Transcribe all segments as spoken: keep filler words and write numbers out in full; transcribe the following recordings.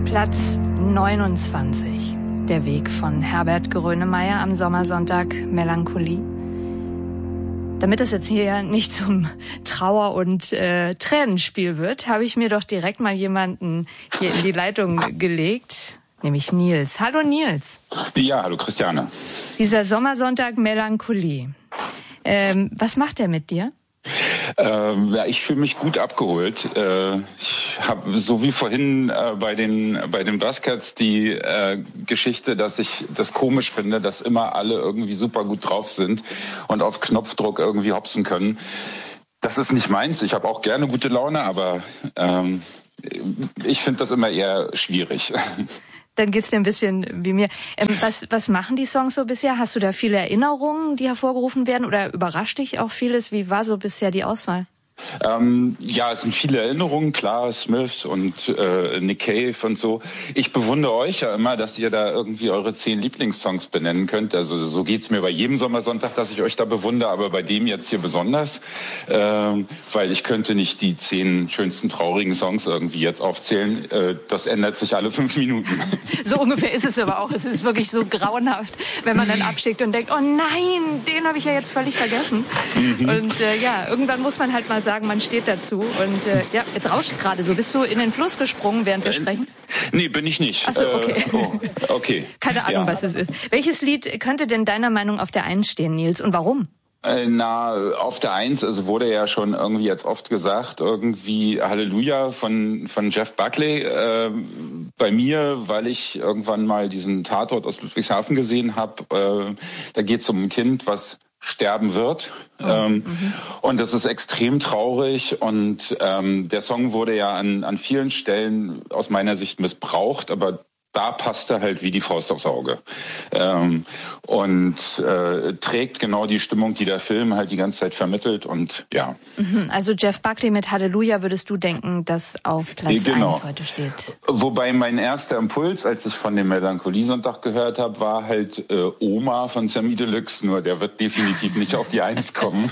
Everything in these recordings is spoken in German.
Platz neunundzwanzig. Der Weg von Herbert Grönemeyer am Sommersonntag Melancholie. Damit es jetzt hier nicht zum Trauer- und äh, Tränenspiel wird, habe ich mir doch direkt mal jemanden hier in die Leitung gelegt, nämlich Nils. Hallo Nils. Ja, hallo Christiane. Dieser Sommersonntag Melancholie. Ähm, was macht der mit dir? Ähm, ja, ich fühle mich gut abgeholt. Äh, ich habe so wie vorhin äh, bei den bei den Buzzcats die äh, Geschichte, dass ich das komisch finde, dass immer alle irgendwie super gut drauf sind und auf Knopfdruck irgendwie hopsen können. Das ist nicht meins. Ich habe auch gerne gute Laune, aber ähm, ich finde das immer eher schwierig. Dann geht's dir ein bisschen wie mir. Ähm, was, was machen die Songs so bisher? Hast du da viele Erinnerungen, die hervorgerufen werden? Oder überrascht dich auch vieles? Wie war so bisher die Auswahl? Ähm, ja, es sind viele Erinnerungen, klar, Smith und äh, Nick Cave und so. Ich bewundere euch ja immer, dass ihr da irgendwie eure zehn Lieblingssongs benennen könnt. Also so geht's mir bei jedem Sommersonntag, dass ich euch da bewundere, aber bei dem jetzt hier besonders, ähm, weil ich könnte nicht die zehn schönsten traurigen Songs irgendwie jetzt aufzählen. Äh, das ändert sich alle fünf Minuten. So ungefähr ist es aber auch. Es ist wirklich so grauenhaft, wenn man dann abschickt und denkt, oh nein, den habe ich ja jetzt völlig vergessen. Mhm. Und äh, ja, irgendwann muss man halt mal sagen, man steht dazu. Und äh, ja, jetzt rauscht es gerade so. Bist du in den Fluss gesprungen, während wir sprechen? Nee, bin ich nicht. Ach so, okay. Äh, oh, okay. Keine Ahnung, ja, was es ist. Welches Lied könnte denn deiner Meinung auf der Eins stehen, Nils? Und warum? Na, auf der Eins, also wurde ja schon irgendwie jetzt oft gesagt, irgendwie Halleluja von von Jeff Buckley. Äh, bei mir, weil ich irgendwann mal diesen Tatort aus Ludwigshafen gesehen habe, äh, da geht es um ein Kind, was sterben wird. Oh, ähm, mhm. Und das ist extrem traurig und ähm, der Song wurde ja an, an vielen Stellen aus meiner Sicht missbraucht, aber da passt er halt wie die Faust aufs Auge. Ähm, und äh, trägt genau die Stimmung, die der Film halt die ganze Zeit vermittelt und ja. Also Jeff Buckley mit Halleluja würdest du denken, dass auf Platz genau. eins heute steht. Wobei mein erster Impuls, als ich von dem Melancholie-Sonntag gehört habe, war halt äh, Oma von Sammy Deluxe, nur der wird definitiv nicht auf die Eins kommen.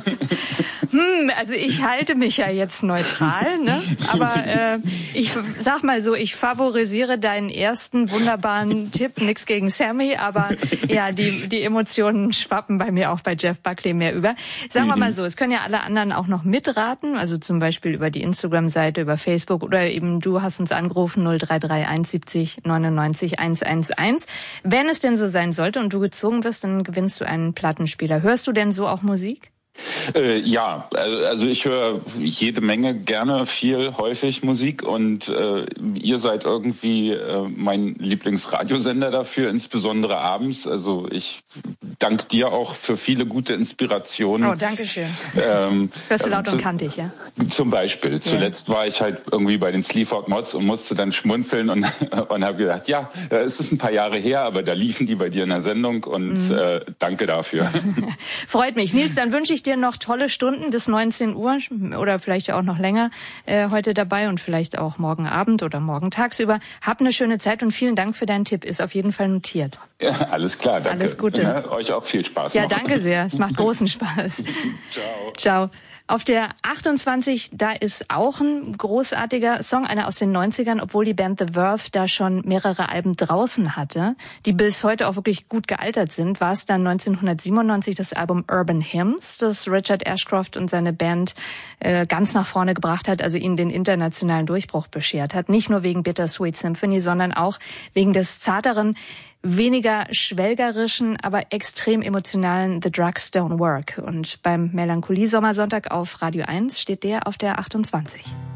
Hm, also ich halte mich ja jetzt neutral, ne? Aber äh, ich sag mal so, ich favorisiere deinen ersten wunderbaren Tipp, nix gegen Sammy, aber ja, die die Emotionen schwappen bei mir auch bei Jeff Buckley mehr über. Sagen wir mal so, es können ja alle anderen auch noch mitraten, also zum Beispiel über die Instagram-Seite, über Facebook oder eben du hast uns angerufen null drei drei eins siebzig neunundneunzig hundertelf. Wenn es denn so sein sollte und du gezogen wirst, dann gewinnst du einen Plattenspieler. Hörst du denn so auch Musik? Äh, ja, also ich höre jede Menge, gerne, viel, häufig Musik und äh, ihr seid irgendwie äh, mein Lieblingsradiosender dafür, insbesondere abends. Also ich danke dir auch für viele gute Inspirationen. Oh, danke schön. Ähm, Hörst du also laut und kantig, ja? Zum Beispiel. Zuletzt ja. war ich halt irgendwie bei den Sleaford Mods und musste dann schmunzeln und, und habe gedacht, ja, es ist ein paar Jahre her, aber da liefen die bei dir in der Sendung und mhm. äh, danke dafür. Freut mich. Nils, dann wünsche ich dir noch tolle Stunden bis neunzehn Uhr oder vielleicht auch noch länger äh, heute dabei und vielleicht auch morgen Abend oder morgen tagsüber. Hab eine schöne Zeit und vielen Dank für deinen Tipp. Ist auf jeden Fall notiert. Ja, alles klar, danke. Alles Gute. Ja, euch auch viel Spaß. Ja, noch. danke sehr. Es macht großen Spaß. Ciao. Ciao. Auf der achtundzwanzig, da ist auch ein großartiger Song, einer aus den neunzigern, obwohl die Band The Verve da schon mehrere Alben draußen hatte, die bis heute auch wirklich gut gealtert sind, war es dann neunzehnhundertsiebenundneunzig das Album Urban Hymns, das Richard Ashcroft und seine Band äh, ganz nach vorne gebracht hat, also ihnen den internationalen Durchbruch beschert hat. Nicht nur wegen Bittersweet Symphony, sondern auch wegen des zarteren, weniger schwelgerischen, aber extrem emotionalen The Drugs Don't Work. Und beim Melancholie-Sommersonntag auf Radio eins steht der auf der achtundzwanzig.